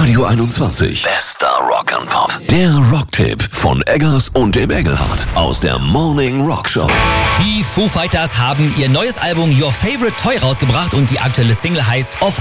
Radio 21. Bester Rock and Pop. Der Rocktipp von Eggers und dem Engelhardt aus der Morning Rock Show. Die Foo Fighters haben ihr neues Album Your Favorite Toy rausgebracht und die aktuelle Single heißt Of